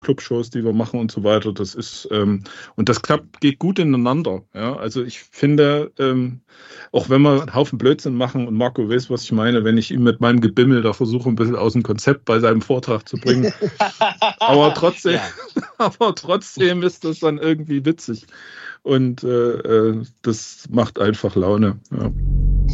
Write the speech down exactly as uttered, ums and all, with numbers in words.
Clubshows, die wir machen und so weiter. Das ist, ähm, und das klappt, geht gut ineinander. Ja? Also ich finde, ähm, auch wenn wir einen Haufen Blödsinn machen, und Marco weiß, was ich meine, wenn ich ihm mit meinem Gebimmel da versuche, ein bisschen aus dem Konzept bei seinem Vortrag zu bringen. aber trotzdem, ja. aber trotzdem ist das dann irgendwie witzig. Und äh, das macht einfach Laune. Ja.